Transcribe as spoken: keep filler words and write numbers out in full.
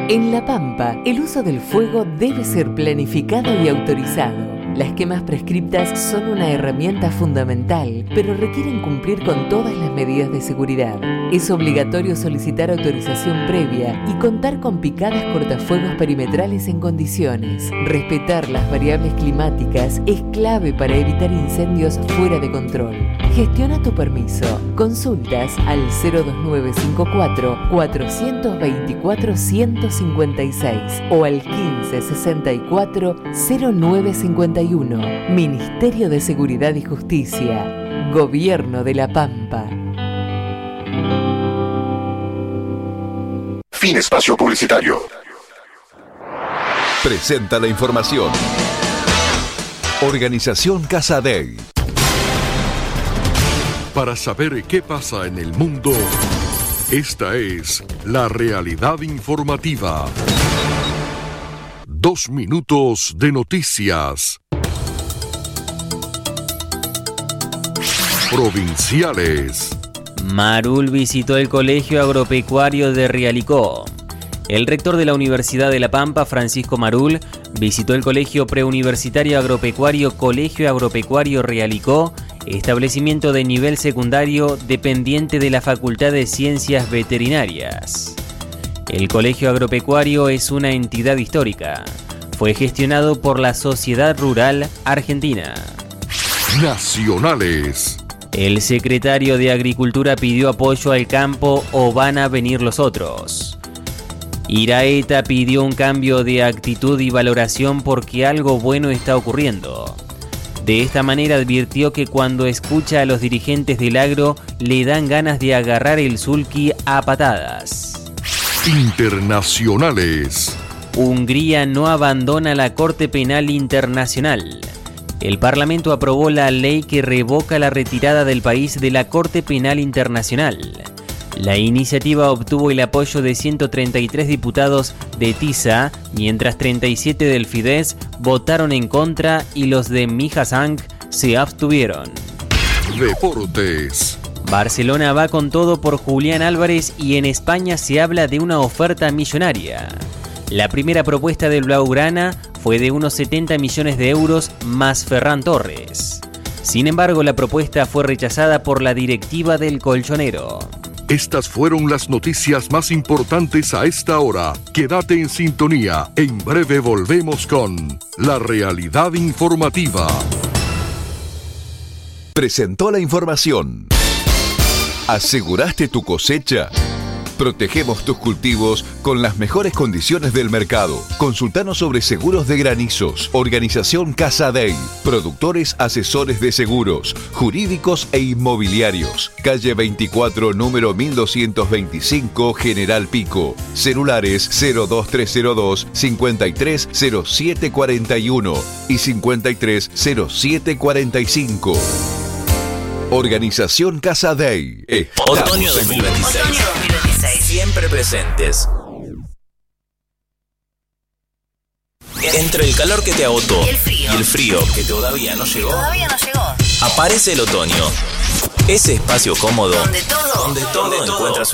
En La Pampa, el uso del fuego debe ser planificado y autorizado. Las quemas prescriptas son una herramienta fundamental, pero requieren cumplir con todas las medidas de seguridad. Es obligatorio solicitar autorización previa y contar con picadas cortafuegos perimetrales en condiciones. Respetar las variables climáticas es clave para evitar incendios fuera de control. Gestiona tu permiso. Consultas al cero dos nueve cinco cuatro, cuatro dos cuatro, uno cinco seis o al quince sesenta y cuatro, cero nueve cincuenta y uno. Ministerio de Seguridad y Justicia. Gobierno de La Pampa. Fin espacio publicitario. Presenta la información. Organización Casadei. Para saber qué pasa en el mundo, esta es la realidad informativa. Dos minutos de noticias. Provinciales. Marul visitó el Colegio Agropecuario de Realicó. El rector de la Universidad de La Pampa, Francisco Marul, visitó el Colegio Preuniversitario Agropecuario Colegio Agropecuario Realicó, establecimiento de nivel secundario dependiente de la Facultad de Ciencias Veterinarias. El Colegio Agropecuario es una entidad histórica. Fue gestionado por la Sociedad Rural Argentina. Nacionales. El secretario de Agricultura pidió apoyo al campo o van a venir los otros. Iraeta pidió un cambio de actitud y valoración porque algo bueno está ocurriendo. De esta manera advirtió que cuando escucha a los dirigentes del agro le dan ganas de agarrar el sulky a patadas. Internacionales. Hungría no abandona la Corte Penal Internacional. El Parlamento aprobó la ley que revoca la retirada del país de la Corte Penal Internacional. La iniciativa obtuvo el apoyo de ciento treinta y tres diputados de TISA, mientras treinta y siete del Fidesz votaron en contra y los de Mijasang se abstuvieron. Deportes. Barcelona va con todo por Julián Álvarez y en España se habla de una oferta millonaria. La primera propuesta del Blaugrana fue de unos setenta millones de euros más Ferran Torres. Sin embargo, la propuesta fue rechazada por la directiva del colchonero. Estas fueron las noticias más importantes a esta hora. Quédate en sintonía. En breve volvemos con La Realidad Informativa. Presentó la información. ¿Aseguraste tu cosecha? Protegemos tus cultivos con las mejores condiciones del mercado. Consultanos sobre seguros de granizos. Organización Casadei. Productores asesores de seguros, jurídicos e inmobiliarios. Calle veinticuatro, número mil doscientos veinticinco, General Pico. Celulares cero dos tres cero dos, cincuenta y tres cero siete cuarenta y uno y cincuenta y tres cero siete cuarenta y cinco. Organización Casadei. Otoño dos mil veintiséis. Otoño dos mil veintiséis. Siempre presentes. Entre el calor que te agotó y el frío, y el frío que todavía no llegó, todavía no llegó, aparece el otoño. Ese espacio cómodo donde todo, donde todo, donde todo encuentra su